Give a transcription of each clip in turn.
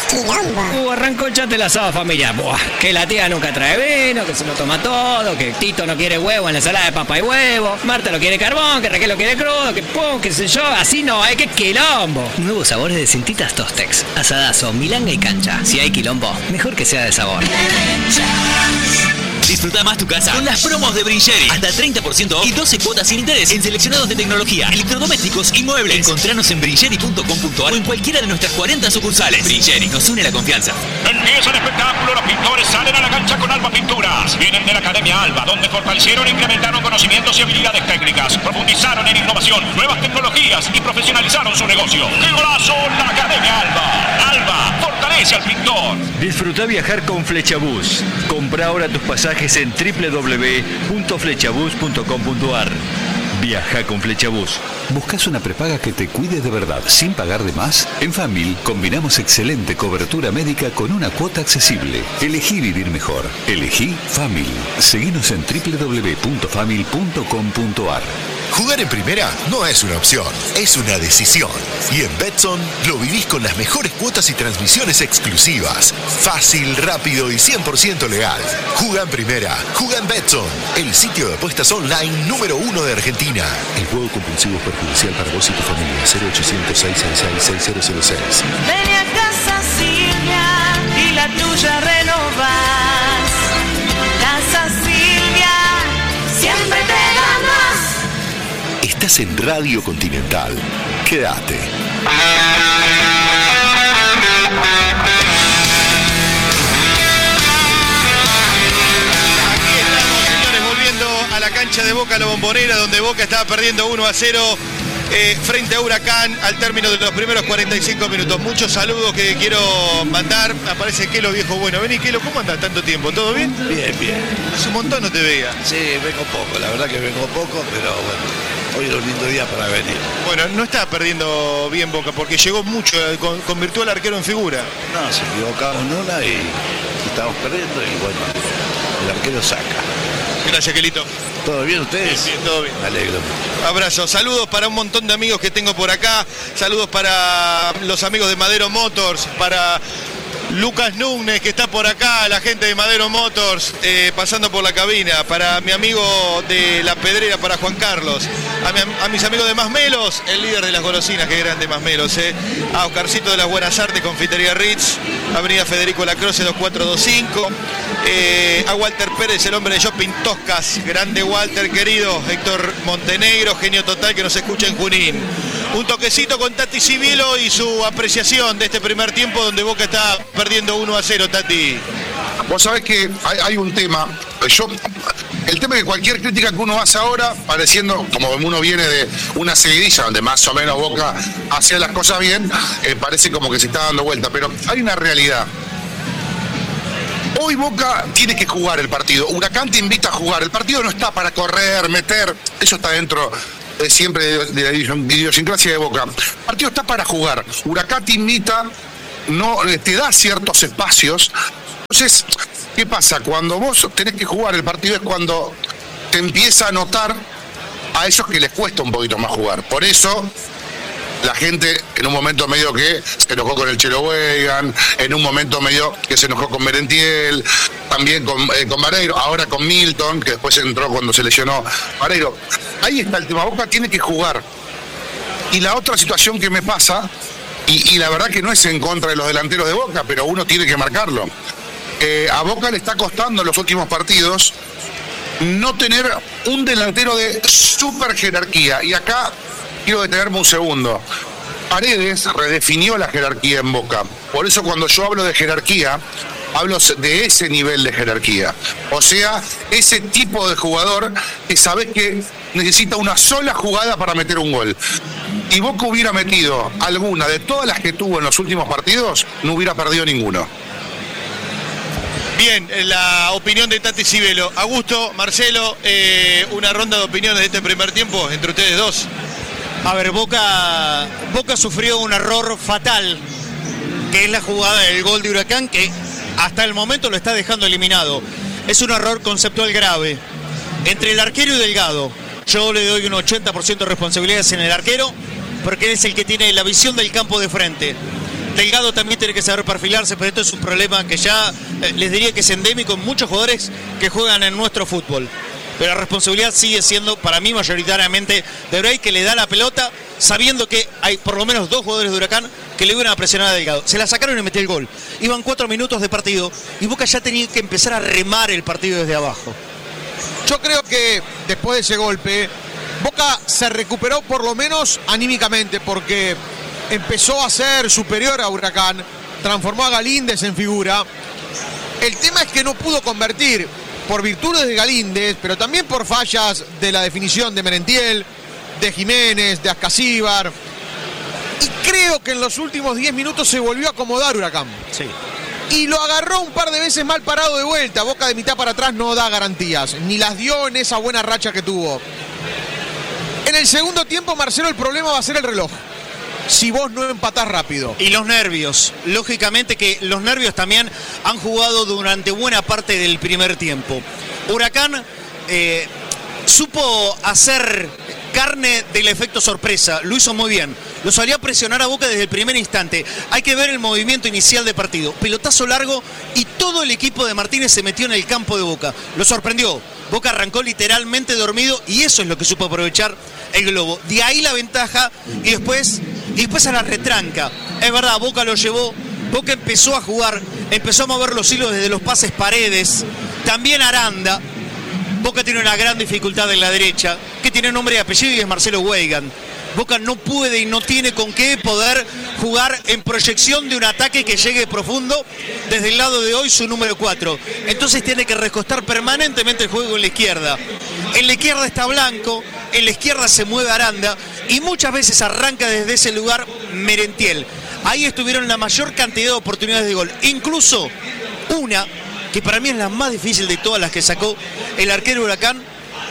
quilombo. Arrancó el chat del asado familiar. Buah, que la tía nunca trae vino, que se lo toma todo, que Tito no quiere huevo en la ensalada de papa y huevo, Marta lo quiere carbón, que Raquel lo quiere crudo, que pum, qué sé yo. Así no, que quilombo. Nuevos sabores de Cintitas Tostex. Asadazo, milanga y cancha. Si hay quilombo, mejor que sea de sabor. Disfruta más tu casa con las promos de Brincheri. Hasta 30% off y 12 cuotas sin interés en seleccionados de tecnología, electrodomésticos y muebles. Encontranos en brincheri.com.ar o en cualquiera de nuestras 40 sucursales. Brincheri, nos une la confianza. Empieza el espectáculo, los pintores salen a la cancha con Alba Pinturas. Vienen de la Academia Alba, donde fortalecieron e incrementaron conocimientos y habilidades técnicas. Profundizaron en innovación, nuevas tecnologías y profesionalizaron su negocio. ¡Qué golazo! La Academia Alba. Alba, fortalece al pintor. Disfruta viajar con Flechabús. Compra ahora tus pasajes en www.flechabús.com.ar. Viaja con Flechabús. ¿Buscas una prepaga que te cuide de verdad sin pagar de más? En Famil combinamos excelente cobertura médica con una cuota accesible. Elegí vivir mejor. Elegí Famil. Seguinos en www.famil.com.ar. Jugar en primera no es una opción, es una decisión. Y en Betson lo vivís con las mejores cuotas y transmisiones exclusivas. Fácil, rápido y 100% legal. Juga en primera, juga en Betson, el sitio de apuestas online número 1 de Argentina. El juego compulsivo es perjudicial para vos y tu familia. 0800-666-6006. Ven a Casa Silvia y la tuya renovás. Casa Silvia, siempre te da más. Estás en Radio Continental. Quédate. Aquí estamos, señores, volviendo a la cancha de Boca, la Bombonera, donde Boca estaba perdiendo 1-0 frente a Huracán al término de los primeros 45 minutos. Muchos saludos que quiero mandar. Aparece Kelo, viejo bueno. Vení, Kelo, ¿cómo andas tanto tiempo? ¿Todo bien? Bien, bien. Hace un montón no te veía. Sí, vengo poco, la verdad que vengo poco, pero bueno, hoy es un lindo día para venir. Bueno, no estaba perdiendo bien Boca, porque llegó mucho, convirtió al arquero en figura. No, se equivocamos en una y estamos perdiendo y bueno, el arquero saca. Gracias, Kelito. ¿Todo bien ustedes? Bien, todo bien. Me alegro. Abrazo. Saludos para un montón de amigos que tengo por acá. Saludos para los amigos de Madero Motors, para Lucas Núñez, que está por acá, la gente de Madero Motors, pasando por la cabina, para mi amigo de La Pedrera, para Juan Carlos, a mis amigos de Masmelos, el líder de las golosinas, que grande Masmelos, a Oscarcito de las Buenas Artes, Confitería Ritz, Avenida Federico Lacroce 2425, a Walter Pérez, el hombre de Shopping Toscas, grande Walter, querido, Héctor Montenegro, genio total, que nos escucha en Junín. Un toquecito con Tati Civielo y su apreciación de este primer tiempo donde Boca está perdiendo 1-0, Tati. Vos sabés que hay un tema. El tema es que cualquier crítica que uno hace ahora, pareciendo como uno viene de una seguidilla donde más o menos Boca hacía las cosas bien, parece como que se está dando vuelta. Pero hay una realidad. Hoy Boca tiene que jugar el partido. Huracán te invita a jugar. El partido no está para correr, meter. Eso está dentro siempre de la idiosincrasia de Boca. El partido está para jugar. Huracán te invita, no te da ciertos espacios. Entonces, ¿qué pasa? Cuando vos tenés que jugar el partido es cuando te empieza a notar a ellos que les cuesta un poquito más jugar. Por eso la gente en un momento medio que se enojó con el Chelo Weigan, en un momento medio que se enojó con Merentiel, también con Vareiro, ahora con Milton, que después entró cuando se lesionó Vareiro. Ahí está el tema, Boca tiene que jugar. Y la otra situación que me pasa, y la verdad que no es en contra de los delanteros de Boca, pero uno tiene que marcarlo. A Boca le está costando en los últimos partidos no tener un delantero de super jerarquía. Y acá quiero detenerme un segundo. Paredes redefinió la jerarquía en Boca. Por eso cuando yo hablo de jerarquía, hablo de ese nivel de jerarquía. O sea, ese tipo de jugador que sabés que necesita una sola jugada para meter un gol. Y Boca hubiera metido alguna de todas las que tuvo en los últimos partidos, no hubiera perdido ninguno. Bien, la opinión de Tati Civielo. Augusto, Marcelo, una ronda de opiniones de este primer tiempo entre ustedes dos. A ver, Boca sufrió un error fatal, que es la jugada del gol de Huracán, que hasta el momento lo está dejando eliminado. Es un error conceptual grave. Entre el arquero y Delgado, yo le doy un 80% de responsabilidades en el arquero, porque es el que tiene la visión del campo de frente. Delgado también tiene que saber perfilarse, pero esto es un problema que ya les diría que es endémico en muchos jugadores que juegan en nuestro fútbol. Pero la responsabilidad sigue siendo, para mí, mayoritariamente de Bray, que le da la pelota sabiendo que hay por lo menos 2 jugadores de Huracán que le iban a presionar a Delgado. Se la sacaron y metió el gol. Iban 4 minutos de partido y Boca ya tenía que empezar a remar el partido desde abajo. Yo creo que después de ese golpe, Boca se recuperó por lo menos anímicamente, porque empezó a ser superior a Huracán, transformó a Galíndez en figura. El tema es que no pudo convertir, por virtudes de Galíndez, pero también por fallas de la definición de Merentiel, de Jiménez, de Ascasíbar. Y creo que en los últimos 10 minutos se volvió a acomodar Huracán. Sí. Y lo agarró un par de veces mal parado de vuelta. Boca de mitad para atrás no da garantías, ni las dio en esa buena racha que tuvo. En el segundo tiempo, Marcelo, el problema va a ser el reloj. Si vos no empatás rápido. Y los nervios. Lógicamente que los nervios también han jugado durante buena parte del primer tiempo. Huracán supo hacer carne del efecto sorpresa. Lo hizo muy bien. Lo salió a presionar a Boca desde el primer instante. Hay que ver el movimiento inicial de partido. Pelotazo largo y todo el equipo de Martínez se metió en el campo de Boca. Lo sorprendió. Boca arrancó literalmente dormido y eso es lo que supo aprovechar el Globo. De ahí la ventaja y después a la retranca. Es verdad, Boca lo llevó. Boca empezó a jugar, empezó a mover los hilos desde los pases Paredes. También Aranda. Boca tiene una gran dificultad en la derecha, que tiene nombre y apellido y es Marcelo Weigand. Boca no puede y no tiene con qué poder jugar en proyección de un ataque que llegue profundo desde el lado de hoy su número 4. Entonces tiene que recostar permanentemente el juego en la izquierda. En la izquierda está Blanco, en la izquierda se mueve Aranda y muchas veces arranca desde ese lugar Merentiel. Ahí estuvieron la mayor cantidad de oportunidades de gol, incluso una que para mí es la más difícil de todas las que sacó el arquero Huracán,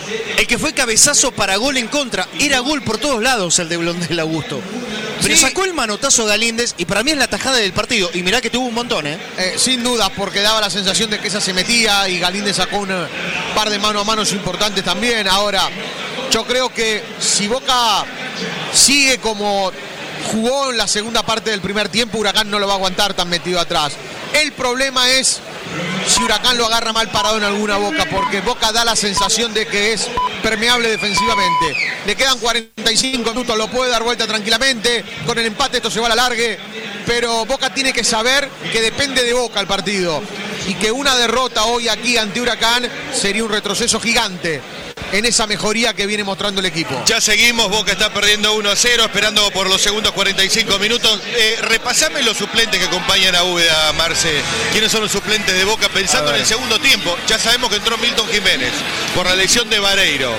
el que fue cabezazo para gol en contra. Era gol por todos lados el de Blondel Augusto. Pero sí, sacó el manotazo Galíndez y para mí es la tajada del partido. Y mirá que tuvo un montón, sin duda, porque daba la sensación de que esa se metía y Galíndez sacó un par de mano a manos importantes también. Ahora, yo creo que si Boca sigue como jugó en la segunda parte del primer tiempo, Huracán no lo va a aguantar tan metido atrás. El problema es si Huracán lo agarra mal parado en alguna Boca, porque Boca da la sensación de que es permeable defensivamente. Le quedan 45 minutos, lo puede dar vuelta tranquilamente. Con el empate esto se va a la largue, pero Boca tiene que saber que depende de Boca el partido y que una derrota hoy aquí ante Huracán sería un retroceso gigante en esa mejoría que viene mostrando el equipo. Ya seguimos, Boca está perdiendo 1-0, esperando por los segundos 45 minutos. Repasame los suplentes que acompañan a Úbeda, Marce. ¿Quiénes son los suplentes de Boca? Pensando en el segundo tiempo, ya sabemos que entró Milton Jiménez por la lesión de Vareiro.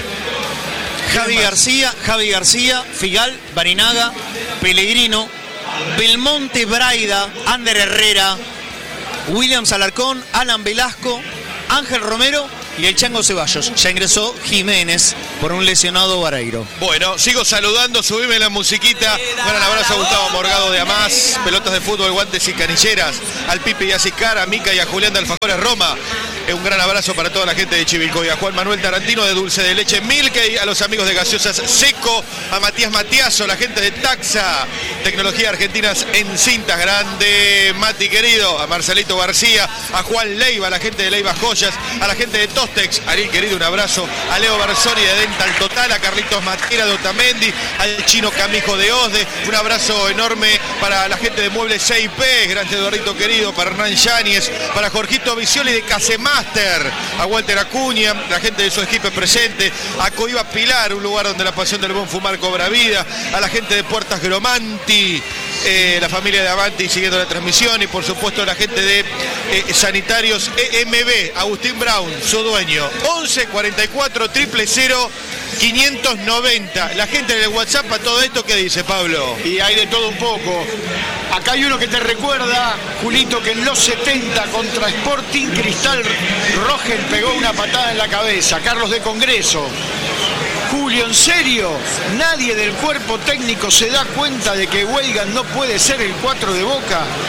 Javi García, Figal, Barinaga, Pellegrino, Belmonte, Braida, Ander Herrera, Williams Alarcón, Alan Velasco, Ángel Romero y el Chango Ceballos. Ya ingresó Jiménez por un lesionado Vareiro. Bueno, sigo saludando, subime la musiquita. Un gran abrazo a Gustavo Morgado de Amás, pelotas de fútbol, guantes y canilleras, al Pipe y a Sicar, a Mica y a Julián de Alfajores Roma. Un gran abrazo para toda la gente de Chivilcoy, a Juan Manuel Tarantino de Dulce de Leche Milkey, a los amigos de Gaseosas Seco, a Matías Matiazo, la gente de Taxa, Tecnología Argentinas en Cintas Grande, Mati querido, a Marcelito García, a Juan Leiva, a la gente de Leiva Joyas, a la gente de Tostex, Ariel querido, un abrazo, a Leo Barzoni de Dental Total, a Carlitos Matera de Otamendi, al Chino Camijo de Osde, un abrazo enorme para la gente de Muebles CIP, gracias Eduardito querido, para Hernán Yáñez, para Jorgito Visioli de Casemaster, a Walter Acuña, la gente de su equipo presente, a Coiba Pilar, un lugar donde la pasión del buen fumar cobra vida, a la gente de Puertas Gromanti, la familia de Avanti siguiendo la transmisión y por supuesto la gente de Sanitarios EMB, Agustín Brown, su dueño, 11 44 000 590. La gente del WhatsApp a todo esto, ¿qué dice, Pablo? Y hay de todo un poco. Acá hay uno que te recuerda, Julito, que en los 70 contra Sporting Cristal Rogel pegó una patada en la cabeza. Carlos de Congreso. Julio, ¿en serio? ¿Nadie del cuerpo técnico se da cuenta de que Weigand no puede ser el 4 de Boca?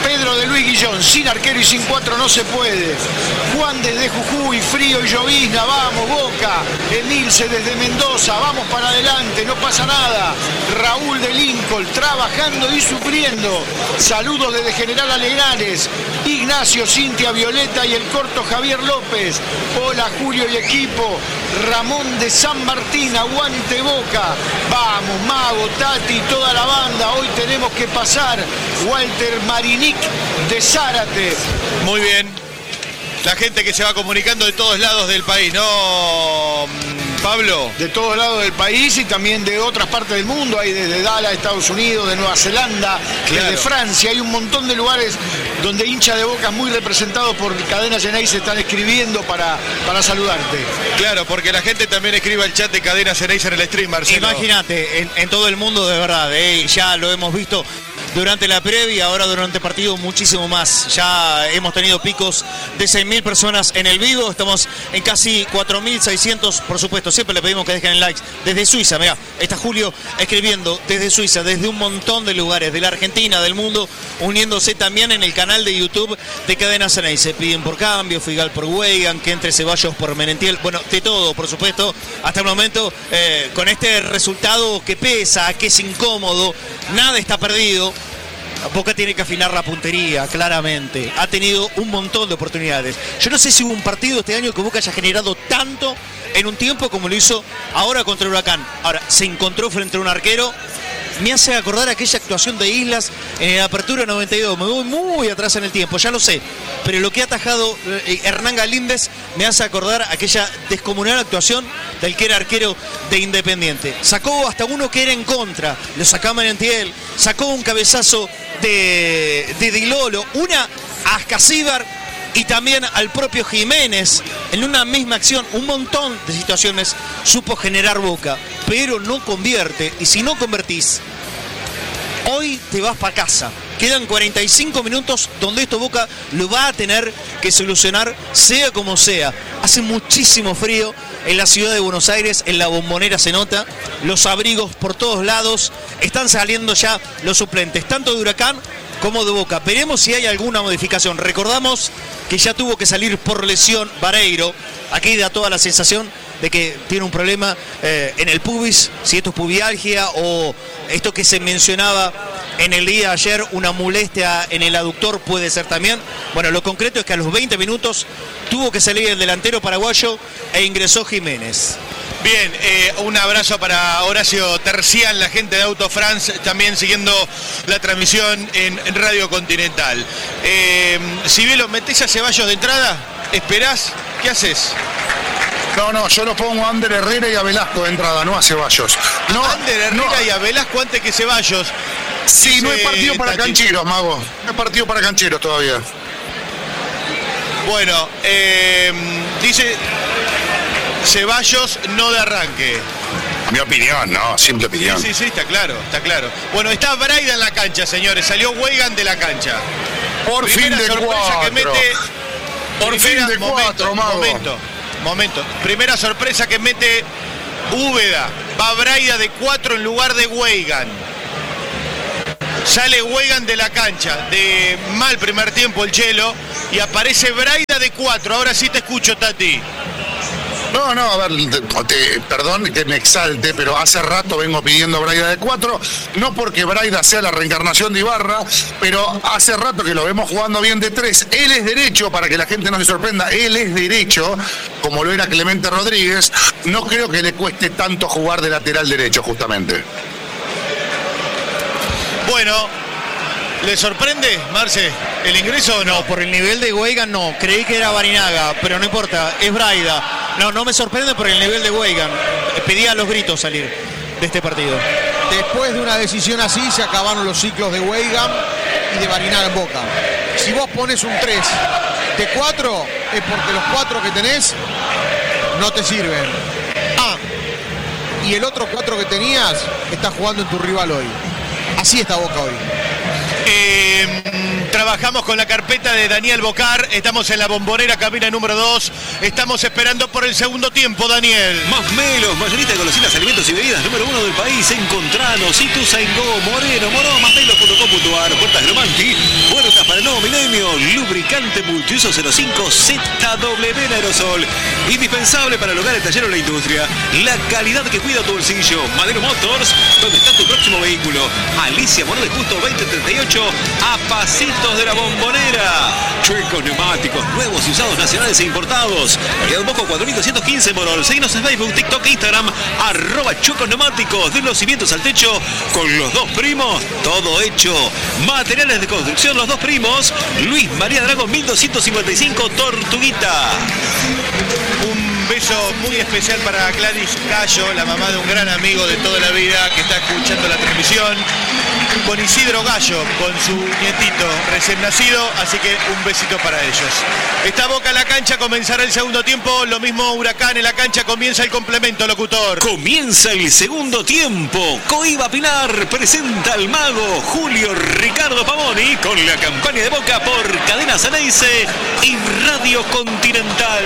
Pedro de Luis Guillón, sin arquero y sin 4 no se puede. Juan desde Jujuy, frío y llovizna, vamos Boca. Emilce desde Mendoza, vamos para adelante, no pasa nada. Raúl de Lincoln, trabajando y sufriendo. Saludos desde General Alegranes. Ignacio, Cintia, Violeta y el corto Javier López. Hola Julio y equipo. Ramón de San Martín, aguante Boca. Vamos, Mago, Tati y toda la banda. Hoy tenemos que pasar. Walter Marinic de Zárate. Muy bien. La gente que se va comunicando de todos lados del país, ¿no, Pablo? De todos lados del país y también de otras partes del mundo. Hay desde Dallas, Estados Unidos, de Nueva Zelanda, Claro. desde Francia. Hay un montón de lugares donde hinchas de Boca muy representados por Cadena Ceneice se están escribiendo para saludarte. Claro, porque la gente también escribe al chat de Cadena Ceneice en el stream, Marcelo. Imagínate, en todo el mundo de verdad, ya lo hemos visto durante la previa, ahora durante el partido muchísimo más. Ya hemos tenido picos de 6.000 personas en el vivo, estamos en casi 4.600, por supuesto, siempre le pedimos que dejen el like. Desde Suiza, mirá, está Julio escribiendo desde Suiza, desde un montón de lugares, de la Argentina, del mundo, uniéndose también en el canal de YouTube de Cadena Ceneice. Piden por cambio, Figal por Weigan, que entre Ceballos por Merentiel, bueno, de todo, por supuesto, hasta el momento, con este resultado que pesa, que es incómodo, nada está perdido. Boca tiene que afinar la puntería, claramente. Ha tenido un montón de oportunidades. Yo no sé si hubo un partido este año que Boca haya generado tanto en un tiempo como lo hizo ahora contra el Huracán. Ahora, se encontró frente a un arquero. Me hace acordar aquella actuación de Islas en la Apertura 92. Me voy muy atrás en el tiempo, ya lo sé. Pero lo que ha atajado Hernán Galíndez me hace acordar aquella descomunal actuación del que era arquero de Independiente. Sacó hasta uno que era en contra, lo sacó Merentiel, sacó un cabezazo de Dilolo, una a Ascasíbar y también al propio Jiménez en una misma acción. Un montón de situaciones supo generar Boca, pero no convierte. Y si no convertís, hoy te vas para casa. Quedan 45 minutos donde esto Boca lo va a tener que solucionar, sea como sea. Hace muchísimo frío en la ciudad de Buenos Aires, en la Bombonera se nota, los abrigos por todos lados, están saliendo ya los suplentes, tanto de Huracán como de Boca. Veremos si hay alguna modificación. Recordamos que ya tuvo que salir por lesión Vareiro. Aquí da toda la sensación de que tiene un problema en el pubis, si esto es pubialgia o esto que se mencionaba en el día de ayer, una molestia en el aductor puede ser también. Bueno, lo concreto es que a los 20 minutos tuvo que salir el delantero paraguayo e ingresó Jiménez. Bien, un abrazo para Horacio Tercián, la gente de Auto France, también siguiendo la transmisión en Radio Continental. Cibelo, ¿metés a Ceballos de entrada? ¿Esperás? ¿Qué haces? No, yo lo pongo a Ander Herrera y a Velasco de entrada, no a Ceballos. No, a Ander Herrera y a Velasco antes que Ceballos. Sí, no hay partido para Tati. cancheros, Mago. No hay partido para cancheros todavía. Bueno, dice Ceballos no de arranque. Mi opinión, no, simple opinión. Sí, está claro, está claro. Bueno, está Braida en la cancha, señores. Salió Weigan de la cancha. Por fin de sorpresa 4. que mete. Por fin de 4, Mago. Momento. Primera sorpresa que mete Úbeda. Va Braida de 4 en lugar de Weigan. Sale Weigan de la cancha. De mal primer tiempo el Chelo. Y aparece Braida de 4. Ahora sí te escucho, Tati. No, a ver, perdón que me exalte, pero hace rato vengo pidiendo Braida de 4, no porque Braida sea la reencarnación de Ibarra, pero hace rato que lo vemos jugando bien de 3. Él es derecho, para que la gente no se sorprenda, él es derecho, como lo era Clemente Rodríguez. No creo que le cueste tanto jugar de lateral derecho, justamente. Bueno, ¿le sorprende, Marce, el ingreso o no? Por el nivel de Weigan no, creí que era Barinaga, pero no importa, es Braida. No me sorprende por el nivel de Weigan. Pedía a los gritos salir de este partido. Después de una decisión así se acabaron los ciclos de Weigan y de Barinaga en Boca. Si vos pones un 3 de 4 es porque los 4 que tenés no te sirven. Y el otro 4 que tenías está jugando en tu rival hoy. Así está Boca hoy. Trabajamos con la carpeta de Daniel Bocar. Estamos en la Bombonera, cabina número 2. Estamos esperando por el segundo tiempo, Daniel. Más Melos, mayorista de golosinas, alimentos y bebidas número 1 del país. Encontranos, Ituzaingó, Moreno, Morón, masmelos.com.ar, Puertas Gromanti, puertas para para el nuevo milenio. Lubricante multiuso 05 ZW en aerosol. Indispensable para el hogar, el taller o la industria. La calidad que cuida tu bolsillo. Madero Motors, donde está tu próximo vehículo. Alicia Morón de Justo 2038, a pasitos de la Bombonera. Chuecos neumáticos, nuevos y usados nacionales e importados. María Don Bosco 4215 Morón. Seguinos en Facebook, TikTok e Instagram, @chuecos neumáticos. De los cimientos al techo, con los dos primos, todo hecho. Materiales de construcción, los dos primos. Luis María Drago 1255, Tortuguita. Un beso muy especial para Gladys Gallo, la mamá de un gran amigo de toda la vida que está escuchando la transmisión, con Isidro Gallo, con su nietito recién nacido, así que un besito para ellos. Está Boca en la cancha, comenzará el segundo tiempo, lo mismo Huracán en la cancha, comienza el complemento, locutor. Comienza el segundo tiempo. Coiba Pilar presenta al mago Julio Ricardo Pavoni con la campaña de Boca por Cadena Ceneice y Radio Continental.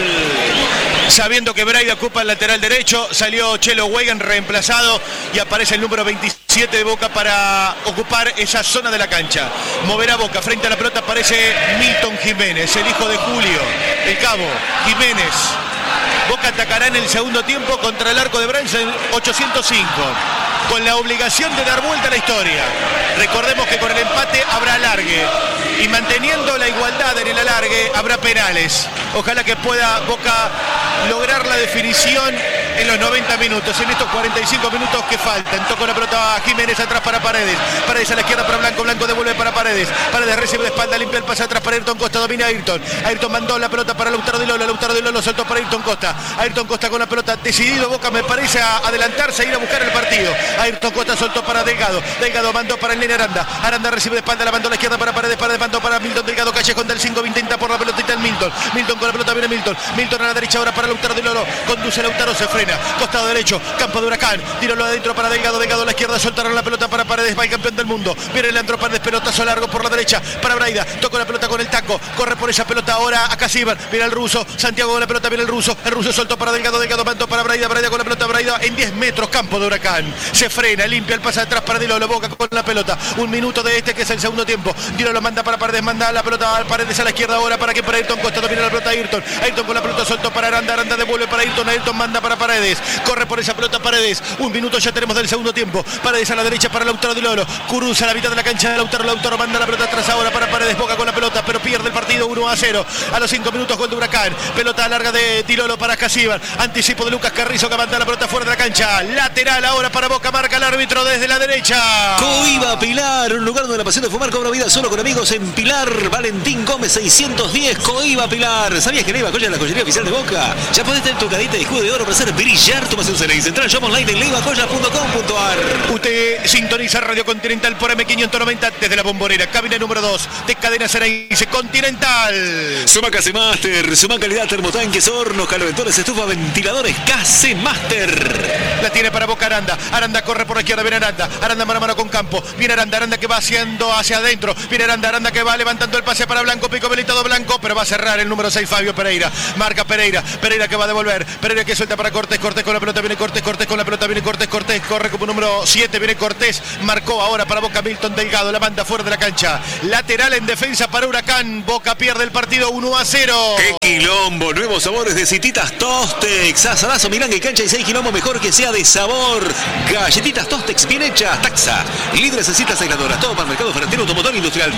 Sabiendo que Braida ocupa el lateral derecho, salió Chelo Weigand reemplazado y aparece el número 27 de Boca para ocupar esa zona de la cancha. Moverá Boca, frente a la pelota aparece Milton Jiménez, el hijo de Julio, el cabo Jiménez. Boca atacará en el segundo tiempo contra el arco de Bransen 805, con la obligación de dar vuelta a la historia. Recordemos que con el empate habrá alargue y manteniendo la igualdad en el alargue habrá penales. Ojalá que pueda Boca lograr la definición en los 90 minutos, en estos 45 minutos que faltan. Toca la pelota a Jiménez, atrás para Paredes. Paredes a la izquierda para Blanco, Blanco devuelve para Paredes. Paredes recibe de espalda, limpia el pase atrás para Ayrton Costa, domina Ayrton. Ayrton mandó la pelota para Lautaro Di Lolo, Lautaro Di Lolo soltó para Ayrton Costa. Ayrton Costa con la pelota, decidido Boca me parece a adelantarse, a ir a buscar el partido. Ayrton Costa soltó para Delgado, Delgado mandó para el nene Aranda. Aranda recibe de espalda, la mandó a la izquierda para Paredes, Paredes mandó para Milton Delgado, Callejón del 5, intenta por la pelotita el Milton. Milton con la pelota viene Milton. Milton a la derecha ahora para Lautaro Di Lolo, conduce Lautaro, se frena. Costado derecho, campo de Huracán, tíralo adentro para Delgado, Delgado a la izquierda, soltaron la pelota para Paredes, va el campeón del mundo. Viene Leandro Paredes, pelotazo largo por la derecha para Braida, toca la pelota con el taco, corre por esa pelota ahora a Casíbar, viene el ruso, Santiago con la pelota, viene el ruso soltó para Delgado, Delgado mandó para Braida, Braida con la pelota, Braida en 10 metros, campo de Huracán, se frena, limpia el pase atrás para Di Lolo, Boca con la pelota, un minuto de este que es el segundo tiempo, Di Lolo manda para Paredes, manda la pelota a Paredes a la izquierda ahora para que para Ayrton Costa, domina la pelota Ayrton, Ayrton con la pelota soltó para Aranda, Aranda devuelve para Ayrton, Ayrton manda para Paredes, corre por esa pelota Paredes, un minuto ya tenemos del segundo tiempo, Paredes a la derecha para Lautaro Di Lolo, cruza la mitad de la cancha de Lautaro, Lautaro manda la pelota atrás ahora para Paredes, Boca con la pelota, pero pierde el partido 1-0, a los 5 minutos gol de Huracán, pelota larga de Di Lolo para Casíbar, anticipo de Lucas Carrizo que manda la pelota fuera de la cancha, lateral ahora para Boca, marca el árbitro desde la derecha. Coiba Pilar, un lugar donde la pasión de fumar cobra vida solo con amigos en Pilar. Valentín Gómez 610, Coiba Pilar. ¿Sabías que Leiva Colla es la joyería oficial de Boca? Ya podés tener tu cadita de escudo de oro para hacer brillar tu pasión Ceneice. Entrá al shop online en leivacolla.com.ar. Usted sintoniza Radio Continental por M590 desde la Bombonera, cabina número 2 de Cadena Ceneice Continental. Suma Case Master, suma calidad, termotanques, hornos, calentadores, estufa, ventiladores, Case Master. La tiene para Boca Aranda, Aranda corre por la izquierda, viene Aranda, Aranda mano a mano con Campo, viene Aranda, Aranda que va haciendo hacia adentro, viene Aranda, Aranda que va levantando el pase para Blanco, pico habilitado Blanco, pero va a cerrar el número 6 Fabio Pereira, marca Pereira, Pereira que va a devolver, Pereira que suelta para Cortés, Cortés con la pelota, viene Cortés, Cortés con la pelota, viene Cortés, Cortés, corre como número 7, viene Cortés, marcó ahora para Boca Milton Delgado, la manda fuera de la cancha, lateral en defensa para Huracán, Boca pierde el partido 1-0. ¡Qué quilombo! Nuevos sabores de Cititas Tostex, asadazo, milanga y cancha y 6 quilombo mejor que sea de sabor. Galletitas Tostex bien hechas, Taxa, libres de citas aisladoras, todo para el mercado ferretero, automotor industrial,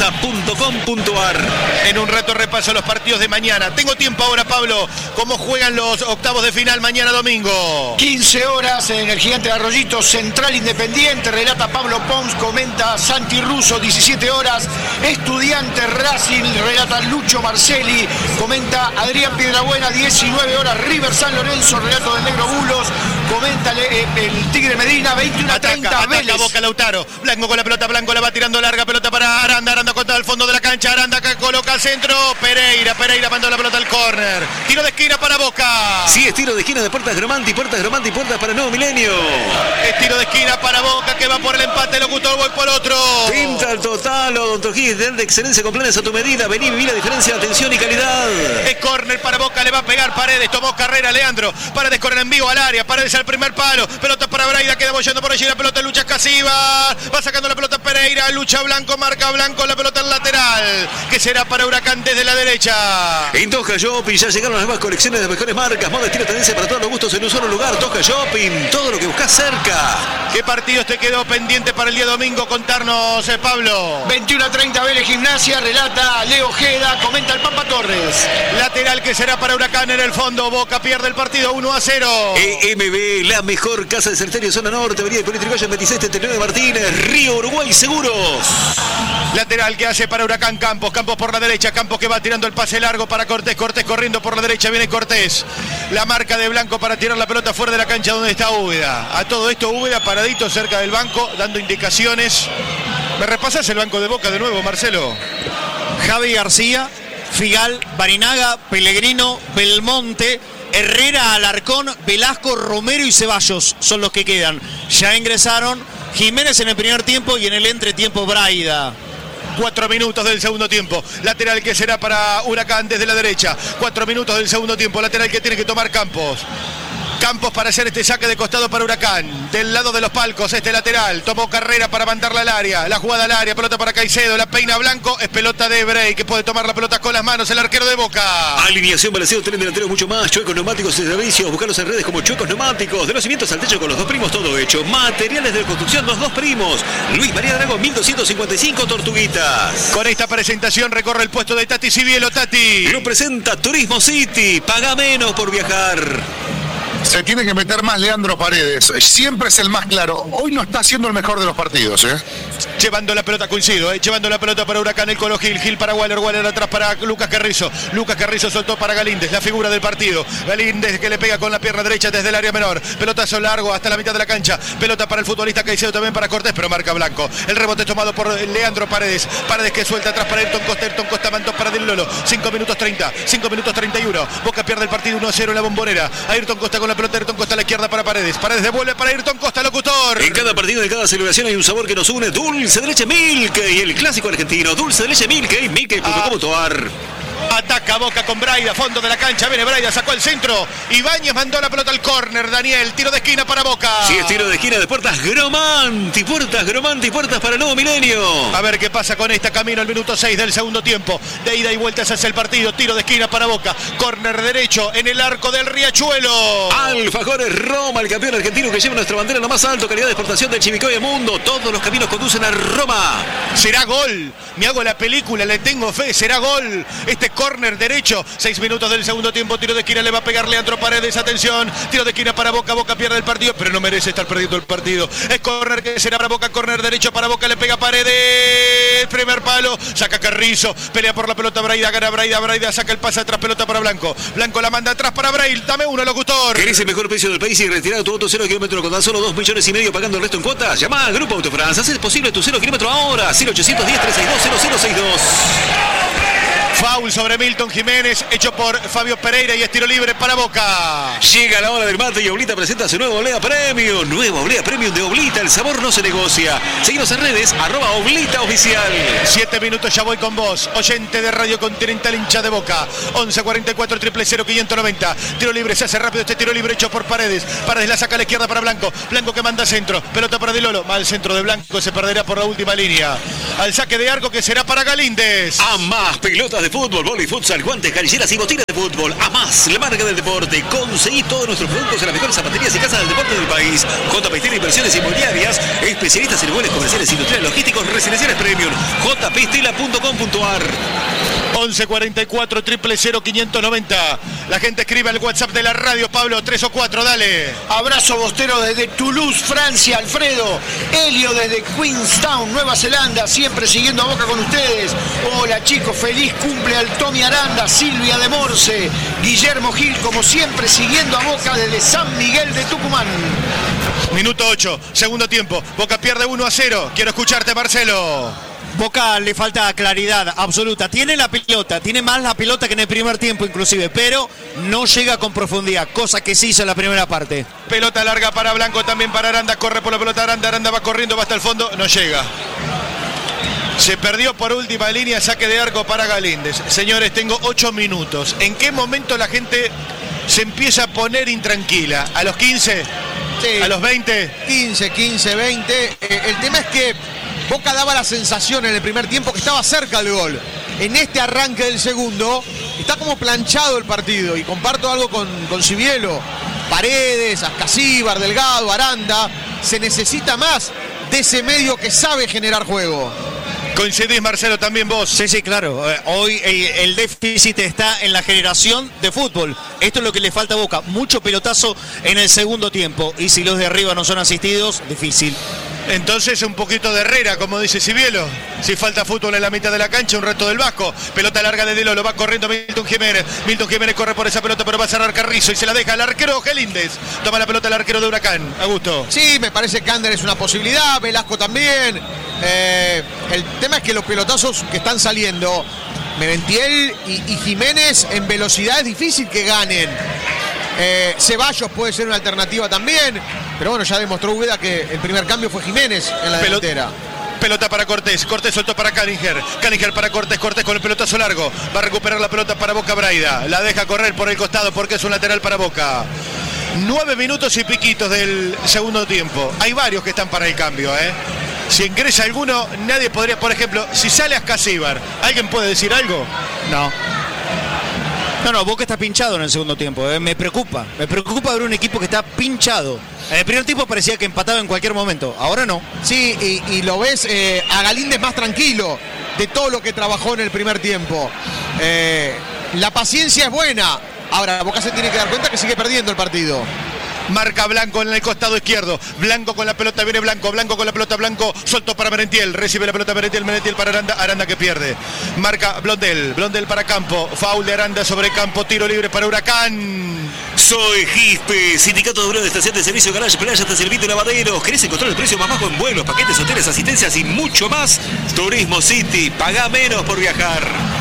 taxa.com.ar. En un rato repaso los partidos de mañana. Tengo tiempo ahora, Pablo, ¿cómo juegan los octavos de final mañana domingo? 15 horas en el Gigante de Arroyito, Central Independiente, relata Pablo Pons, comenta Santi Russo, 17 horas, Estudiante Racing, relata Lucho Marcelli, comenta Adrián Piedrabuena, 19 horas, River San Lorenzo, relato del Negro Bulos, comenta el Tigre Medina, 21:30, Vélez. Boca Lautaro, Blanco con la pelota, Blanco la va tirando larga, pelota para Aranda, Aranda contra el fondo de la cancha, Aranda que colocó Boca al centro. Pereira mandó la pelota al córner. Tiro de esquina para Boca. Sí, es tiro de esquina de Puertas Gromanti, puertas para Nuevo Milenio. Es tiro de esquina para Boca que va por el empate. Locutor, voy por otro. Pinta el total, odontología de excelencia con planes a tu medida. Vení, viví la diferencia, atención y calidad. Es córner para Boca, le va a pegar Paredes. Tomó carrera Leandro. Paredes corre en vivo al área. Paredes al primer palo. Pelota para Braida, queda bollando por allí. La pelota lucha Casivas. Va sacando la pelota Pereira. Lucha Blanco, marca Blanco. La pelota en lateral. Que será para Huracán desde la derecha. En Toja Shopping ya llegaron las nuevas colecciones de mejores marcas. Moda, estilo, tendencia para todos los gustos en un solo lugar. Toja Shopping. Todo lo que buscas cerca. ¿Qué partidos te quedó pendiente para el día domingo? Contarnos, Pablo. 21:30 Vélez Gimnasia, relata Leo Ojeda, comenta el Pampa Torres. Lateral que será para Huracán en el fondo. Boca pierde el partido 1-0. EMB, la mejor casa de cementerio zona norte, avenida de Politricoya 26 79 Martínez, Río Uruguay Seguros. Lateral que hace para Huracán Campos por la derecha, Campos que va tirando el pase largo para Cortés corriendo por la derecha, viene Cortés. La marca de Blanco para tirar la pelota fuera de la cancha donde está Úbeda. A todo esto Úbeda paradito cerca del banco, dando indicaciones. ¿Me repasas el banco de Boca de nuevo, Marcelo? Javi García, Figal, Barinaga, Pellegrino, Belmonte, Herrera, Alarcón, Velasco, Romero y Ceballos son los que quedan. Ya ingresaron Jiménez en el primer tiempo y en el entretiempo Braida. 4 minutos del segundo tiempo. Lateral que será para Huracán desde la derecha. 4 minutos del segundo tiempo. Lateral que tiene que tomar Campos. Campos para hacer este saque de costado para Huracán. Del lado de los palcos, este lateral. Tomó carrera para mandarla al área. La jugada al área, pelota para Caicedo. La peina Blanco, es pelota de Brey, que puede tomar la pelota con las manos. El arquero de Boca. Alineación, balanceo, tren delantero, mucho más. Chuecos, neumáticos y servicios. Buscarlos en redes como Chuecos Neumáticos. De los cimientos al techo con los dos primos, todo hecho. Materiales de construcción, los dos primos. Luis María Drago, 1255 Tortuguitas. Con esta presentación recorre el puesto de Tati Cibielo. Tati. Lo presenta Turismo City. Paga menos por viajar. Se tiene que meter más Leandro Paredes. Siempre es el más claro. Hoy no está siendo el mejor de los partidos, Llevando la pelota, coincido, llevando la pelota para Huracán, el Colo Gil, Gil para Waller, Waller atrás para Lucas Carrizo. Lucas Carrizo soltó para Galíndez, la figura del partido. Galíndez que le pega con la pierna derecha desde el área menor. Pelotazo largo hasta la mitad de la cancha. Pelota para el futbolista Caicedo, también para Cortés, pero marca Blanco. El rebote tomado por Leandro Paredes. Paredes que suelta atrás para Ayrton Costa mandó para Del Lolo. 5 minutos 30, 5 minutos 31. Boca pierde el partido 1-0 en la Bombonera. Ayrton Costa con la pelota, Ayrton Costa a la izquierda para Paredes. Paredes devuelve para Ayrton Costa, locutor. En cada partido, en cada celebración hay un sabor que nos une. Dulce de leche Milky, el clásico argentino. Dulce de leche Milky, Milky.com.ar. Ataca Boca con Braida, fondo de la cancha, viene Braida, sacó el centro. Ibáñez mandó la pelota al córner, Daniel, tiro de esquina para Boca. Sí, es tiro de esquina de Puertas Gromanti, puertas para Nuevo Milenio. A ver qué pasa con esta, camino al minuto 6 del segundo tiempo. De ida y vuelta se hace el partido, tiro de esquina para Boca. Córner derecho en el arco del Riachuelo. Alfajores Roma, el campeón argentino que lleva nuestra bandera en lo más alto, calidad de exportación del Chivicoy del mundo. Todos los caminos conducen a Roma. Será gol, me hago la película, le tengo fe, será gol. Este córner derecho, 6 minutos del segundo tiempo, tiro de esquina, le va a pegar Leandro Paredes, atención, tiro de esquina para Boca, Boca pierde el partido, pero no merece estar perdiendo el partido. Es córner que será para Boca, córner derecho para Boca, le pega Paredes, primer palo, saca Carrizo, pelea por la pelota Braida, gana Braida, saca el pase atrás, pelota para Blanco, Blanco la manda atrás para Braille, dame uno, locutor. ¿Querés el mejor precio del país y retirar tu auto 0 kilómetro con tan solo 2,5 millones pagando el resto en cuotas? Llama a Grupo Autofrance, haz posible tu 0 kilómetro ahora, 0810 362 0062. Foul sobre Milton Jiménez, hecho por Fabio Pereira y es tiro libre para Boca. Llega la hora del mate y Oblita presenta su nuevo Oblea Premium. Nuevo Oblea Premium de Oblita, el sabor no se negocia. Seguimos en redes, @Oblita Oficial. 7 minutos, ya voy con vos. Oyente de Radio Continental, hincha de Boca. 1144 000 590. Tiro libre, se hace rápido este tiro libre hecho por Paredes. Paredes la saca a la izquierda para Blanco. Blanco que manda centro. Pelota para Di Lolo. Mal centro de Blanco, se perderá por la última línea. Al saque de arco que será para Galíndez. A más pelotas de fútbol, vóley, futsal, guantes, canilleras y botines de fútbol. A más, la marca del deporte. Conseguí todos nuestros productos en las mejores zapaterías y casas del deporte del país. JP Steel Inversiones Inmobiliarias, especialistas en muebles comerciales, industriales, logísticos, residenciales premium. jpstila.com.ar. 1144 000 590. La gente escribe al WhatsApp de la radio, Pablo, 3 o 4, dale. Abrazo bostero desde Toulouse, Francia, Alfredo. Helio desde Queenstown, Nueva Zelanda, siempre siguiendo a Boca con ustedes. Hola chicos, feliz cumple al Tommy Aranda, Silvia de Morse, Guillermo Gil, como siempre siguiendo a Boca desde San Miguel de Tucumán. Minuto 8, segundo tiempo. Boca pierde 1-0. Quiero escucharte, Marcelo. Boca le falta claridad absoluta. Tiene la pelota, tiene más la pelota que en el primer tiempo inclusive, pero no llega con profundidad, cosa que sí hizo en la primera parte. Pelota larga para Blanco, también para Aranda, corre por la pelota Aranda, Aranda va corriendo, va hasta el fondo, no llega. Se perdió por última línea, saque de arco para Galíndez. Señores, tengo 8 minutos. ¿En qué momento la gente se empieza a poner intranquila? ¿A los 15? Sí. ¿A los 20? 15, 20. El tema es que Boca daba la sensación en el primer tiempo que estaba cerca del gol. En este arranque del segundo está como planchado el partido, y comparto algo con Cibielo. Paredes, Ascasíbar, Delgado, Aranda. Se necesita más de ese medio que sabe generar juego. ¿Coincidís, Marcelo, también vos? Sí, claro. Hoy el déficit está en la generación de fútbol. Esto es lo que le falta a Boca. Mucho pelotazo en el segundo tiempo. Y si los de arriba no son asistidos, difícil. Entonces un poquito de Herrera, como dice Cibielo. Si falta fútbol en la mitad de la cancha, un resto del Vasco. Pelota larga de Delolo, va corriendo Milton Jiménez. Milton Jiménez corre por esa pelota, pero va a cerrar Carrizo y se la deja al arquero Galíndez. Toma la pelota el arquero de Huracán. Augusto. Sí, me parece que Ander es una posibilidad, Velasco también. El tema es que los pelotazos que están saliendo, Merentiel y Jiménez, en velocidad es difícil que ganen. Ceballos puede ser una alternativa también, pero bueno, ya demostró Úbeda que el primer cambio fue Jiménez en la delantera. Pelota para Cortés, Cortés soltó para Cánninger, Cánninger para Cortés, Cortés con el pelotazo largo, va a recuperar la pelota para Boca Braida, la deja correr por el costado porque es un lateral para Boca. 9 minutos y piquitos del segundo tiempo, hay varios que están para el cambio, Si ingresa alguno, nadie podría, por ejemplo, si sale Ascasíbar, ¿alguien puede decir algo? No, Boca está pinchado en el segundo tiempo. Me preocupa ver un equipo que está pinchado. En el primer tiempo parecía que empataba en cualquier momento, ahora no. Sí, y lo ves a Galíndez más tranquilo de todo lo que trabajó en el primer tiempo. La paciencia es buena. Ahora Boca se tiene que dar cuenta que sigue perdiendo el partido. Marca Blanco en el costado izquierdo. Blanco con la pelota, viene Blanco. Blanco con la pelota, Blanco soltó para Merentiel. Recibe la pelota Merentiel para Aranda. Aranda que pierde. Marca Blondel. Blondel para Campo. Foul de Aranda sobre Campo. Tiro libre para Huracán. Soy GISPE, Sindicato de Obreros de Estación de Servicio Garage, Playa, hasta Servito y Lavaderos. ¿Querés encontrar el precio más bajo en vuelos, paquetes, hoteles, asistencias y mucho más? Turismo City. Pagá menos por viajar.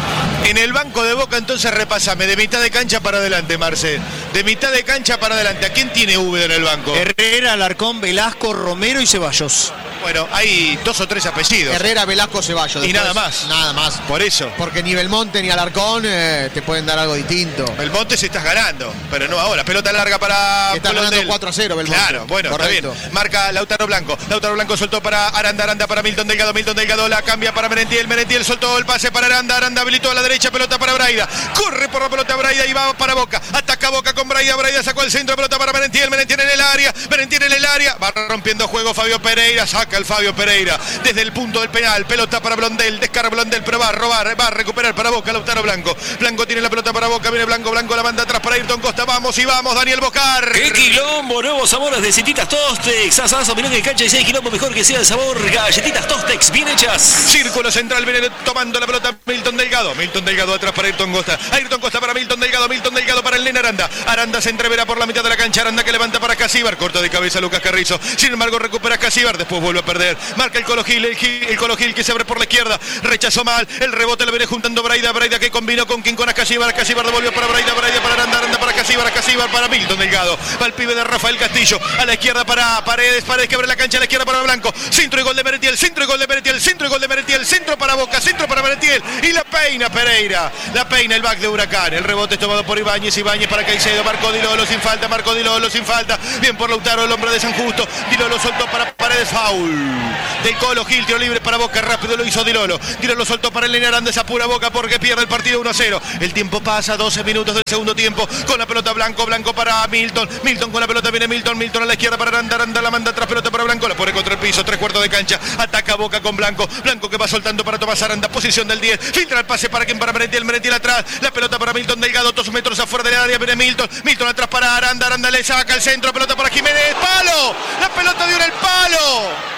En el banco de Boca, entonces repásame, de mitad de cancha para adelante, Marce. De mitad de cancha para adelante. ¿A quién tiene Úbeda en el banco? Herrera, Alarcón, Velasco, Romero y Ceballos. Bueno, hay 2 o 3 apellidos. Herrera, Velasco, Ceballos. Después, y nada más. Nada más. Por eso. Porque ni Belmonte ni Alarcón te pueden dar algo distinto. Belmonte se estás ganando, pero no ahora. Pelota larga para... Está ganando 4-0 Belmonte. Claro, bueno, correcto. Está bien. Marca Lautaro Blanco. Lautaro Blanco soltó para Aranda. Aranda para Milton Delgado. Milton Delgado la cambia para Merentiel. Merentiel soltó el pase para Aranda. Aranda habilitó a la derecha. Pelota para Braida. Corre por la pelota Braida y va para Boca. Ataca Boca con Braida. Braida sacó el centro. Pelota para Merentiel. Merentiel en el área. Merentiel en el área. Va rompiendo juego Fabio Pereira. Saca el Fabio Pereira desde el punto del penal. Pelota para Blondel. Descarga Blondel, pero va a robar. Va a recuperar para Boca. Lautaro Blanco. Blanco tiene la pelota para Boca. Viene Blanco. Blanco la manda atrás para Ayrton Costa. Vamos y vamos. Daniel Bocar. ¡Qué quilombo! Nuevos sabores de Galletitas Tostex. Asadazo, milonga y cancha. Y 6 quilombo mejor que sea el sabor. Galletitas Tostex bien hechas. Círculo central. Viene tomando la pelota Milton Delgado. Milton Delgado atrás para Ayrton Costa. Ayrton Costa para Milton Delgado. Milton Delgado para el nene Aranda. Aranda se entrevera por la mitad de la cancha. Aranda que levanta para Casíbar. Corta de cabeza Lucas Carrizo. Sin embargo, recupera Casíbar. Después vuelve a perder. Marca el Colo Gil. El Colo Gil que se abre por la izquierda. Rechazó mal. El rebote lo viene juntando Braida. Braida que combinó con quien con Casíbar. Casíbar devolvió para Braida. Braida para Aranda. Aranda para Casíbar. Casíbar para Milton Delgado. Va el pibe de Rafael Castillo. A la izquierda para Paredes. Paredes que abre la cancha. A la izquierda para Blanco. Centro y gol de Merentiel. Centro y gol de Merentiel. Centro y gol de Merentiel. Centro para Boca. Centro para Merentiel. Y la peina Pereira. La peina el back de Huracán. El rebote es tomado por Ibáñez. Ibáñez para Caicedo. Marcó Dilolo sin falta. Marcó Dilolo sin falta. Bien por Lautaro, el hombre de San Justo. Dilolo soltó para Paredes. Foul del Colo Gil. Tiro libre para Boca. Rápido lo hizo Dilolo. Dilolo soltó para el nene Aranda. Apura Boca porque pierde el partido 1-0. El tiempo pasa. 12 minutos del segundo tiempo. Con la pelota Blanco. Blanco para Milton. Milton con la pelota viene Milton. Milton a la izquierda para Aranda. Aranda la manda atrás. Pelota para Blanco. La pone contra el piso. 3/4 de cancha. Ataca Boca con Blanco. Blanco que va soltando para Tomás Aranda. Posición del 10. Filtra el pase para quien para Merentiel. Merentiel atrás. La pelota para Milton Delgado. 2 metros afuera del área. Viene Milton. Milton atrás para Aranda. Aranda le saca el centro. Pelota para Jiménez. ¡Palo! La pelota dio en el palo.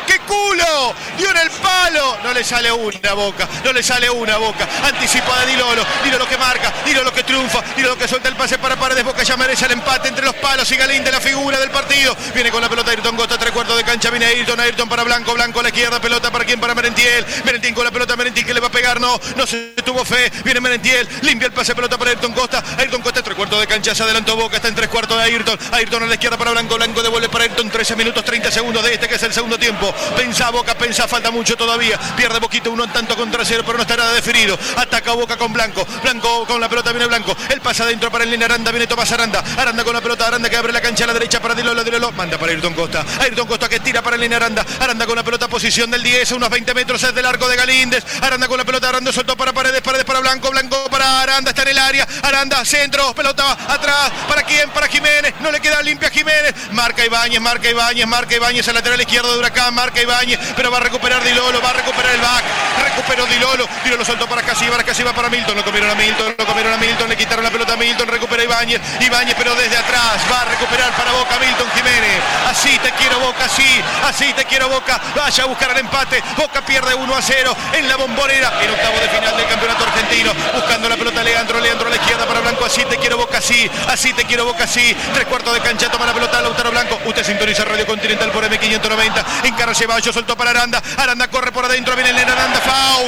¡Qué culo! ¡Dio en el palo! No le sale una Boca. No le sale una Boca. Anticipa de Di Lolo que marca. Di Lolo que triunfa. Di Lolo que suelta el pase para Paredes. Boca ya merece el empate entre los palos y Galíndez, la figura del partido. Viene con la pelota Ayrton Costa, 3/4 de cancha. Viene Ayrton para Blanco. Blanco a la izquierda. Pelota para quién, para Merentiel. Merentiel con la pelota. Merentiel que le va a pegar. No se tuvo fe. Viene Merentiel. Limpia el pase. Pelota para Ayrton Costa. Ayrton Costa, 3/4 de cancha. Se adelantó Boca. Está en 3/4 de Ayrton. Ayrton a la izquierda para Blanco. Blanco devuelve para Ayrton. 13 minutos 30 segundos de este que es el segundo tiempo. Pensá Boca, pensá. Falta mucho todavía. Pierde Boquita 1 tanto contra 0, pero no está nada definido. Ataca Boca con Blanco. Blanco con la pelota. Viene Blanco. El pasa adentro para el Nene Aranda. Viene Tomás Aranda. Aranda con la pelota. Aranda que abre la cancha a la derecha para Di Lolo. Manda para Ayrton Costa. Ayrton Costa que tira para el Nene Aranda. Aranda con la pelota. Posición del 10. Unos 20 metros es del arco de Galíndez. Aranda con la pelota. Aranda soltó para Paredes. Paredes para Blanco. Blanco para Aranda. Está en el área. Aranda centro. Pelota atrás. ¿Para quién? Para Jiménez. No le queda limpia a Jiménez. Marca Ibáñez. Marca Ibáñez. El lateral izquierdo de Huracán. Marca Ibáñez. Pero va a recuperar Di Lolo. Va a recuperar el back. Recuperó Di Lolo. Di Lolo soltó para Casíbar. Casíbar para Milton. Lo comieron a Milton. Le quitaron la pelota a Milton. Recupera Ibáñez. Pero desde atrás. Va a recuperar para Boca Milton Jiménez. Así te quiero Boca. Así te quiero Boca. Vaya a buscar el empate. Boca pierde 1-0 en la Bombonera. En octavo de final del campeonato argentino. Buscando la pelota Leandro a la izquierda para Blanco. Así te quiero Boca. Así te quiero Boca. 3/4 de cancha. Toma la pelota Lautaro Blanco. Usted sintoniza Radio Continental por M590. Encara Ceballos. Soltó para Aranda. Aranda corre por adentro. Viene el Aranda.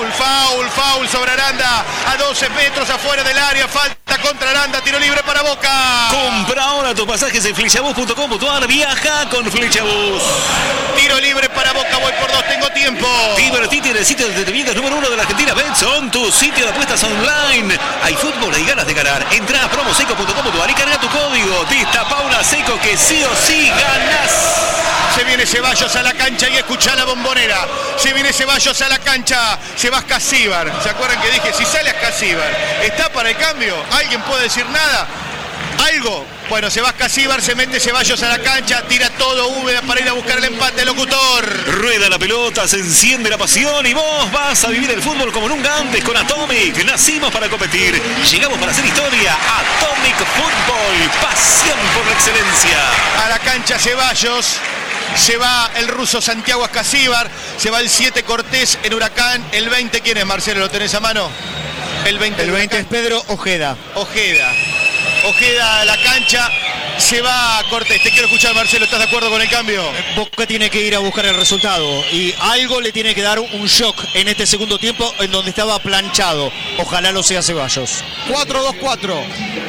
Foul sobre Aranda. A 12 metros afuera del área. Falta contra Aranda. Tiro libre para Boca. Compra ahora tus pasajes en flechabus.com.ar. Viaja con Flechabus. Tiro libre para Boca. Voy por 2. Tengo tiempo. Divertite en el sitio de entretenimientos número 1 de la Argentina. Betson, tu sitio de apuestas online. Hay fútbol, hay ganas de ganar. Entra a promoseco.com.ar y carga tu código. Dista Paula Seco que sí o sí ganas. Se viene Ceballos a la cancha y escuchá la Bombonera. Se viene Ceballos a la cancha. Se va Casíbar. ¿Se acuerdan que dije? Si sale a Casíbar, ¿está para el cambio? ¿Alguien puede decir nada? ¿Algo? Bueno, se va Casíbar, se mete Ceballos a la cancha, tira todo Úbeda para ir a buscar el empate, locutor. Rueda la pelota, se enciende la pasión y vos vas a vivir el fútbol como nunca antes con Atomic. Nacimos para competir, llegamos para hacer historia. Atomic Fútbol, pasión por la excelencia. A la cancha Ceballos. Se va el ruso Santiago Ascasíbar, se va el 7 Cortés en Huracán. El 20, ¿quién es, Marcelo? ¿Lo tenés a mano? El 20 es Pedro Ojeda. Ojeda a la cancha. Se va Cortés. Te quiero escuchar, Marcelo. ¿Estás de acuerdo con el cambio? Boca tiene que ir a buscar el resultado y algo le tiene que dar un shock en este segundo tiempo en donde estaba planchado. Ojalá lo sea Ceballos. 4-2-4.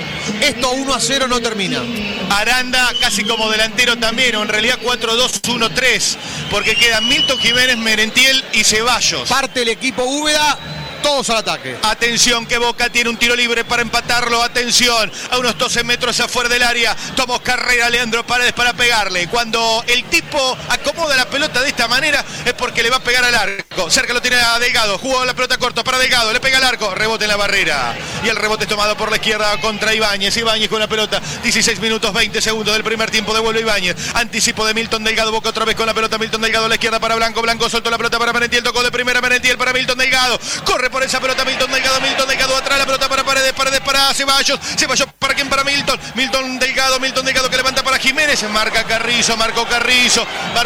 Esto 1-0 no termina. Aranda casi como delantero también, o en realidad 4-2-1-3, porque quedan Milton Jiménez, Merentiel y Ceballos. Parte el equipo Úbeda. Todos al ataque. Atención que Boca tiene un tiro libre para empatarlo. Atención, a unos 12 metros afuera del área. Tomó carrera Leandro Paredes para pegarle. Cuando el tipo acomoda la pelota de esta manera es porque le va a pegar al arco. Cerca lo tiene a Delgado. Jugó la pelota corta para Delgado. Le pega al arco. Rebote en la barrera. Y el rebote es tomado por la izquierda contra Ibáñez. Ibáñez con la pelota. 16 minutos 20 segundos del primer tiempo. Devuelve Ibáñez. Anticipo de Milton Delgado. Boca otra vez con la pelota. Milton Delgado a la izquierda para Blanco. Blanco soltó la pelota para Merentiel. Tocó de primera Merentiel para Milton Delgado. Corre por esa pelota Milton Delgado atrás, la pelota para Paredes para Ceballos para quién, para Milton Delgado que levanta para Jiménez, marca Carrizo, marcó Carrizo,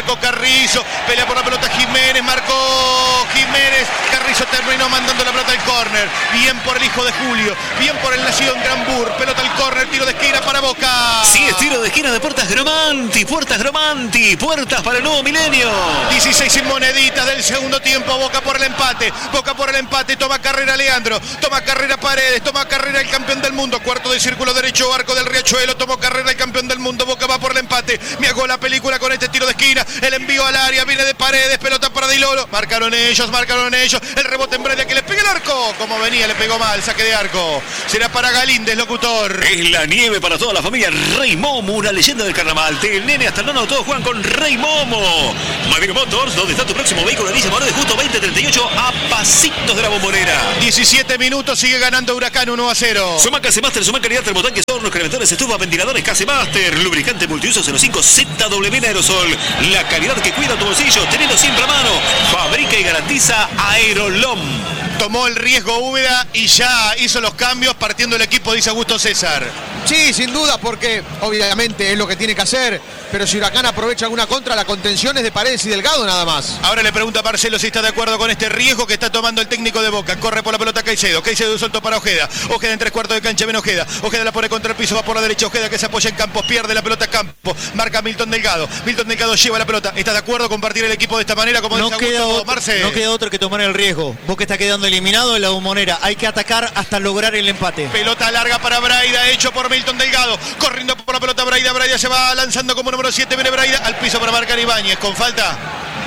pelea por la pelota Jiménez, marcó Jiménez, Carrizo terminó mandando la pelota al córner, bien por el hijo de Julio, bien por el nacido en Granbur, pelota al córner, tiro de esquina para Boca. Sí, es tiro de esquina de Puertas Gromanti, puertas para el nuevo milenio. 16 moneditas del segundo tiempo, Boca por el empate, toma carrera Leandro, toma carrera Paredes, toma carrera el campeón del mundo, cuarto de círculo derecho, arco del Riachuelo, tomó carrera el campeón del mundo, Boca va por el empate, me hago la película con este tiro de esquina, el envío al área, viene de Paredes, pelota para Di Lolo, marcaron ellos, el rebote en Bredia que le pega el arco, como venía, le pegó mal, saque de arco, será para Galíndez, locutor. Es la nieve para toda la familia, Rey Momo, una leyenda del carnaval, del nene hasta el nono, todos juegan con Rey Momo. Madero Motors, donde está tu próximo vehículo, Villa Morales, justo 2038, a pasitos de la Bombonera. 17 minutos, sigue ganando Huracán 1-0. Suma Casemaster, suma calidad, termotanques, hornos, calentadores, estufas, ventiladores, Casemaster, lubricante multiuso 05 ZW en aerosol. La calidad que cuida tu bolsillo, teniendo siempre a mano. Fabrica y garantiza Aerolom. Tomó el riesgo Úbeda y ya hizo los cambios partiendo el equipo, dice Augusto César. Sí, sin duda, porque obviamente es lo que tiene que hacer, pero si Huracán aprovecha alguna contra, la contención es de Paredes y Delgado nada más. Ahora le pregunta a Marcelo si está de acuerdo con este riesgo que está tomando el técnico de Boca. Corre por la pelota Caicedo suelto para Ojeda. Ojeda en 3/4 de cancha, viene Ojeda. Ojeda la pone contra el piso, va por la derecha. Ojeda que se apoya en Campos, pierde la pelota Campos. Marca Milton Delgado. Milton Delgado lleva la pelota. ¿Está de acuerdo con partir el equipo de esta manera? Como no dice Augusto, Marce. No queda otro que tomar el riesgo. Boca está quedando eliminado en la Bombonera. Hay que atacar hasta lograr el empate. Pelota larga para Braida, hecho por Milton Delgado. Corriendo por la pelota Braida. Braida se va lanzando como número 7. Viene Braida al piso para marcar Ibáñez. Con falta.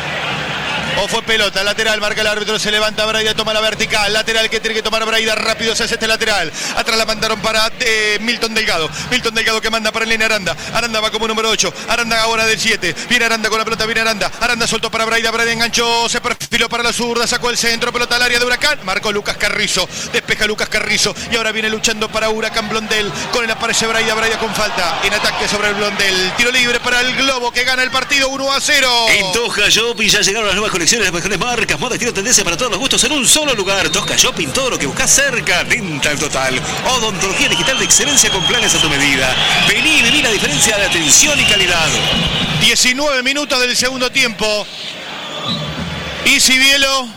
O fue pelota, lateral, marca el árbitro, se levanta Braida, toma la vertical, lateral que tiene que tomar Braida, rápido se hace este lateral. Atrás la mandaron para Milton Delgado. Milton Delgado que manda para el nene Aranda. Aranda va como número 8. Aranda ahora del 7. Viene Aranda con la pelota, viene Aranda. Aranda soltó para Braida, Braida enganchó, se perfiló para la zurda, sacó el centro, pelota al área de Huracán. Marcó Lucas Carrizo, despeja Lucas Carrizo y ahora viene luchando para Huracán Blondel. Con él aparece Braida, Braida con falta. En ataque sobre el Blondel. Tiro libre para el Globo que gana el partido 1-0. En Tosca Shopping ya llegaron las nuevas colecciones, las mejores marcas, moda, estilo, tendencia para todos los gustos en un solo lugar. Tosca Shopping, todo lo que buscas cerca. Dental Total, odontología digital de excelencia con planes a tu medida. Vení y viví la diferencia de atención y calidad. 19 minutos del segundo tiempo. Y Cibielo.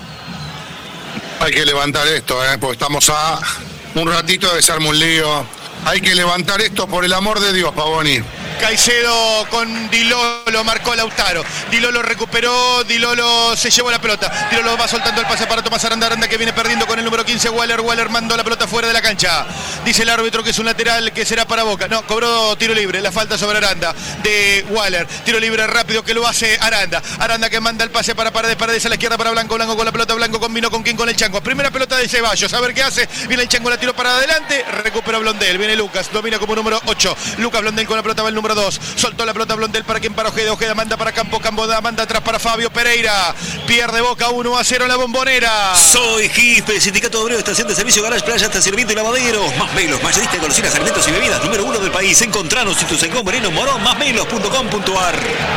Hay que levantar esto, porque estamos a un ratito de se arma un lío. Hay que levantar esto por el amor de Dios, Pavoni. Caicedo con Dilolo, marcó Lautaro. Dilolo recuperó, Dilolo se llevó la pelota. Dilolo va soltando el pase para Tomás Aranda. Aranda que viene perdiendo con el número 15, Waller. Waller mandó la pelota fuera de la cancha. Dice el árbitro que es un lateral que será para Boca. No, cobró tiro libre, la falta sobre Aranda de Waller. Tiro libre rápido que lo hace Aranda. Aranda que manda el pase para Paredes. Paredes a la izquierda para Blanco. Blanco con la pelota. Blanco combinó con quién, con el Chango. Primera pelota de Ceballos, a ver qué hace. Viene el Chango, la tiró para adelante. Recupera Blondel. Viene Lucas, domina como número 8. Lucas Blondel con la pelota va el número 2. Soltó la pelota Blondel para quien, para Ojeda. Ojeda manda para Campo. Campo manda atrás para Fabio Pereira. Pierde Boca 1-0 en la Bombonera. Soy Gispe, Sindicato Obrero, estación de servicio, garage, playa, estacionamiento y lavadero. Más Melos, mayorista de golosinas, alimentos y bebidas, número 1 del país. Encontranos en tu Sencón, Moreno, Morón, másmelos.com.ar.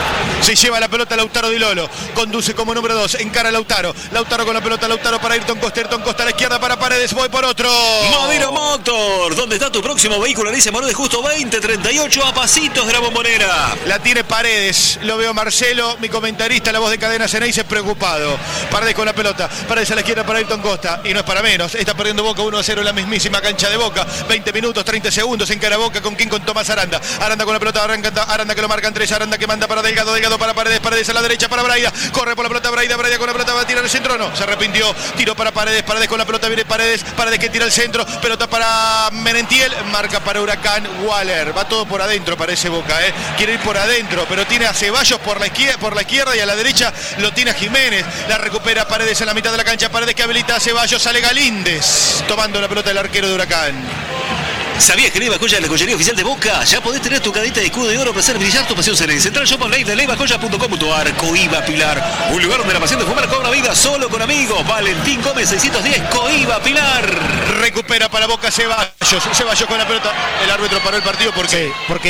Se lleva la pelota Lautaro Dilolo. Conduce como número 2. Encara Lautaro. Lautaro con la pelota. Lautaro para Ayrton Costa. Ayrton Costa a la izquierda para Paredes. Voy por otro. Madero Motor. ¿Dónde está tu próximo vehículo? Dice Morón de Justo 2038 a pasitos de la Bombonera. La tiene Paredes. Lo veo Marcelo, mi comentarista, la voz de Cadena Ceneice, preocupado. Paredes con la pelota. Paredes a la izquierda para Ayrton Costa. Y no es para menos. Está perdiendo Boca 1-0 en la mismísima cancha de Boca. 20 minutos, 30 segundos. Encara Boca con quién, con Tomás Aranda. Aranda con la pelota. Aranda que lo marcan 3. Aranda que manda para Delgado. Delgado para Paredes. Paredes a la derecha para Braida. Corre por la pelota Braida. Braida con la pelota va a tirar el centro. No, se arrepintió. Tiró para Paredes. Paredes con la pelota. Viene Paredes. Paredes que tira el centro. Pelota para Merentiel. Marca para Huracán Waller. Va todo por adentro, parece Boca. Quiere ir por adentro, pero tiene a Ceballos por la izquierda y a la derecha lo tiene a Jiménez. La recupera Paredes en la mitad de la cancha. Paredes que habilita a Ceballos. Sale Galíndez tomando la pelota del arquero de Huracán. ¿Sabías que Leiva Joya es la joyería oficial de Boca? Ya podés tener tu cadita de escudo de oro para hacer brillar tu pasión serena. Central Shop Online de leivajoya.com.ar. Coiba Pilar, un lugar donde la pasión de fumar cobra vida solo con amigos. Valentín Gómez 610, Coiba Pilar. Recupera para Boca Ceballos. Ceballos con la pelota. El árbitro paró el partido porque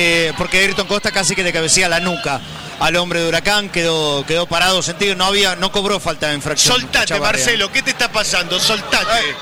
Ayrton Costa casi que le cabecea la nuca al hombre de Huracán, quedó parado sentido, no cobró falta de infracción. Soltate, Marcelo, ¿qué te está pasando? Soltate.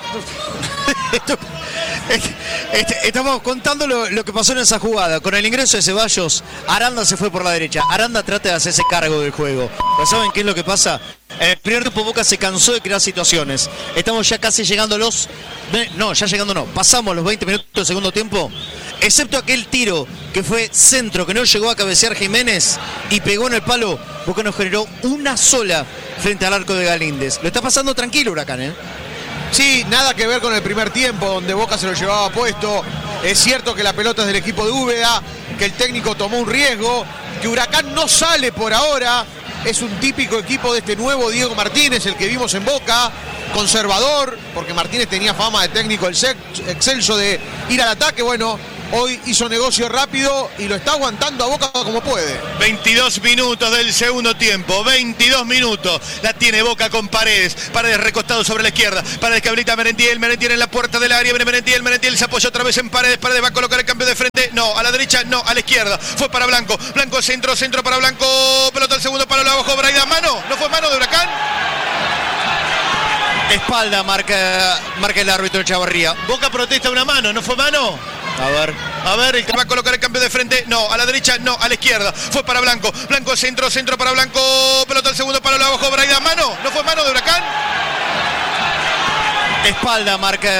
Estamos contando lo que pasó en esa jugada. Con el ingreso de Ceballos, Aranda se fue por la derecha. Aranda trata de hacerse cargo del juego. ¿Pero saben qué es lo que pasa? En el primer tiempo Boca se cansó de crear situaciones. Estamos ya casi llegando pasamos los 20 minutos del segundo tiempo. Excepto aquel tiro que fue centro, que no llegó a cabecear Jiménez y pegó en el palo, Boca no generó una sola frente al arco de Galíndez. Lo está pasando tranquilo Huracán, Sí, nada que ver con el primer tiempo, donde Boca se lo llevaba puesto. Es cierto que la pelota es del equipo de Úbeda, que el técnico tomó un riesgo, que Huracán no sale por ahora. Es un típico equipo de este nuevo Diego Martínez, el que vimos en Boca, conservador, porque Martínez tenía fama de técnico excelso de ir al ataque. Bueno, hoy hizo negocio rápido y lo está aguantando a Boca como puede. 22 minutos del segundo tiempo. 22 minutos. La tiene Boca con Paredes. Paredes recostado sobre la izquierda. Paredes que habilita a Merentiel. Merentiel en la puerta del área. Viene Merentiel. Merentiel se apoya otra vez en Paredes. Paredes va a colocar el cambio de frente. No, a la derecha, no, a la izquierda. Fue para Blanco. Blanco centro para Blanco. Pelota al segundo palo. La bajó Braida. Mano. ¿No fue mano de Huracán? Espalda marca el árbitro Chavarría. Boca protesta una mano, ¿no fue mano? A ver, el que va a colocar el cambio de frente, no, a la derecha, no, a la izquierda. Fue para Blanco, Blanco centro para Blanco, pelota al segundo palo, la bajó Braida, mano, ¿no fue mano de Huracán? Espalda marca